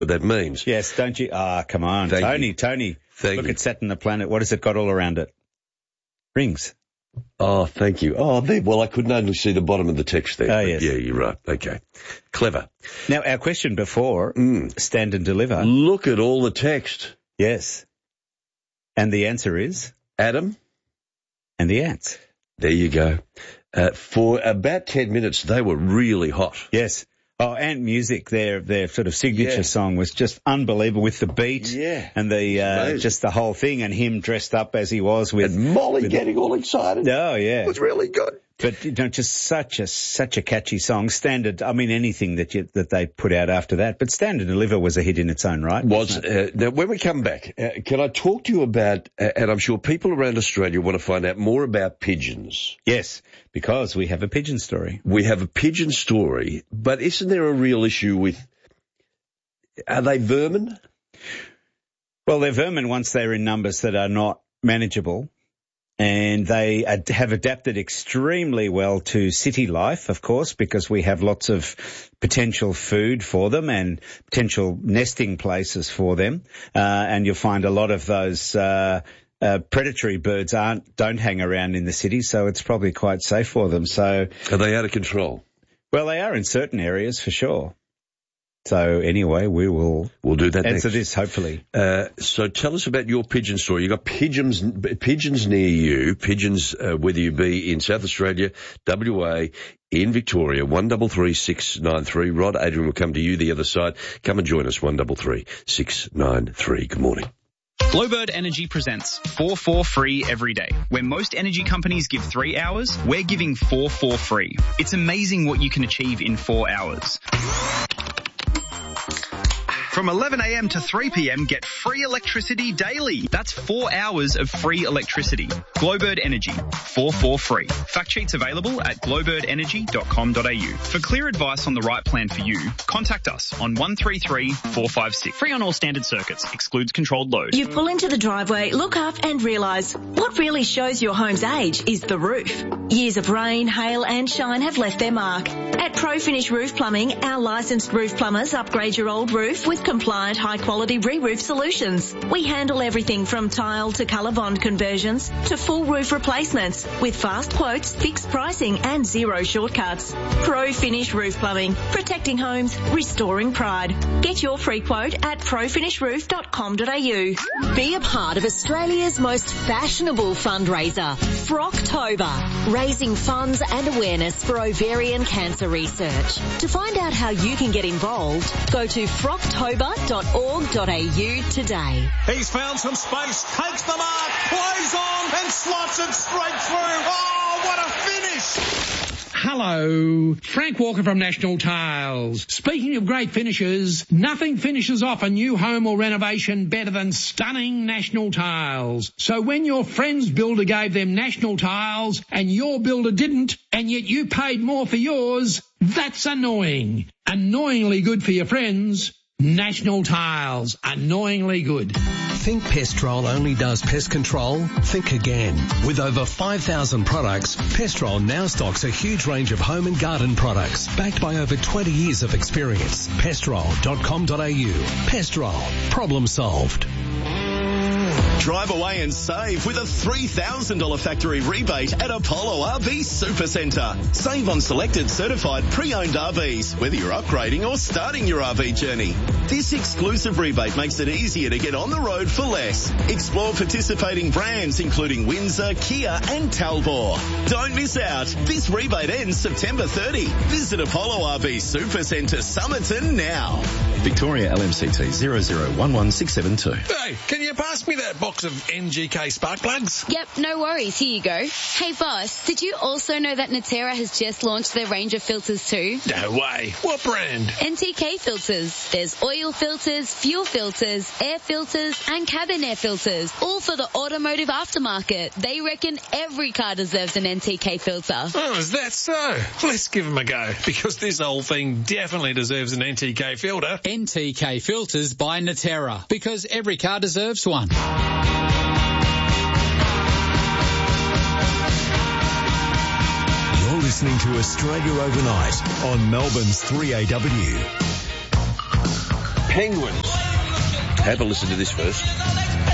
what that means. Yes, don't you? Come on. Tony. Look at Saturn, the planet. What has it got all around it? Rings. Oh, thank you. Oh, well, I couldn't only see the bottom of the text there. Oh, yes. Yeah, you're right. Okay. Clever. Now, our question before, stand and deliver. Look at all the text. Yes. And the answer is? Adam. And the ants. There you go. For about 10 minutes, they were really hot. Yes. Oh, Ant Music, their sort of signature song was just unbelievable with the beat and the just the whole thing, and him dressed up as he was with and Molly getting all excited. Oh yeah, it was really good. But just such a catchy song. Standard. I mean, anything that they put out after that, but Stand and Deliver was a hit in its own right. Now, when we come back, can I talk to you about? And I'm sure people around Australia want to find out more about pigeons. Yes, because we have a pigeon story. We have a pigeon story, but isn't there a real issue with? Are they vermin? Well, they're vermin once they're in numbers that are not manageable. And they have adapted extremely well to city life, of course, because we have lots of potential food for them and potential nesting places for them. And you'll find a lot of those predatory birds don't hang around in the city, so it's probably quite safe for them. So are they out of control? Well, they are in certain areas for sure. So anyway, we'll do that answer next. this, hopefully. So tell us about your pigeon story. You've got pigeons near you, pigeons, whether you be in South Australia, WA, in Victoria, 133693. Rod, Adrian will come to you the other side. Come and join us, 133693. Good morning. Glowbird Energy presents 4 for free every day. Where most energy companies give 3 hours, we're giving 4 for free. It's amazing what you can achieve in 4 hours. From 11 a.m. to 3 p.m, get free electricity daily. That's 4 hours of free electricity. Glowbird Energy, 4 for free. Fact sheets available at glowbirdenergy.com.au. For clear advice on the right plan for you, contact us on 133 456. Free on all standard circuits. Excludes controlled load. You pull into the driveway, look up and realise what really shows your home's age is the roof. Years of rain, hail and shine have left their mark. At ProFinish Roof Plumbing, our licensed roof plumbers upgrade your old roof with compliant high-quality re-roof solutions. We handle everything from tile to colour bond conversions to full roof replacements with fast quotes, fixed pricing and zero shortcuts. ProFinish Roof Plumbing, protecting homes, restoring pride. Get your free quote at profinishroof.com.au. Be a part of Australia's most fashionable fundraiser, Frocktober, raising funds and awareness for ovarian cancer research. To find out how you can get involved, go to frocktober.org.au today. He's found some space, takes the mark, plays on and slots it straight through. Oh, what a finish! Hello, Frank Walker from National Tiles. Speaking of great finishes, nothing finishes off a new home or renovation better than stunning National Tiles. So when your friend's builder gave them National Tiles and your builder didn't, and yet you paid more for yours, that's annoying. Annoyingly good for your friends. National Tiles, annoyingly good. Think Pestrol only does pest control? Think again. With over 5,000 products, Pestrol now stocks a huge range of home and garden products, backed by over 20 years of experience. Pestrol.com.au. Pestrol. Problem solved. Drive away and save with a $3,000 factory rebate at Apollo RV Supercentre. Save on selected certified pre-owned RVs, whether you're upgrading or starting your RV journey. This exclusive rebate makes it easier to get on the road for less. Explore participating brands including Windsor, Kia and Talbot. Don't miss out. This rebate ends September 30. Visit Apollo RV Supercentre Somerton now. Victoria LMCT 0011672. Hey, can you pass me that box of NGK spark plugs? Yep, no worries. Here you go. Hey, boss, did you also know that Natera has just launched their range of filters too? No way. What brand? NTK filters. There's oil filters, fuel filters, air filters, and cabin air filters, all for the automotive aftermarket. They reckon every car deserves an NTK filter. Oh, is that so? Let's give them a go, because this whole thing definitely deserves an NTK filter. NTK filters by Natera, because every car deserves one. You're listening to Australia Overnight on Melbourne's 3AW. Penguins. Have a listen to this first.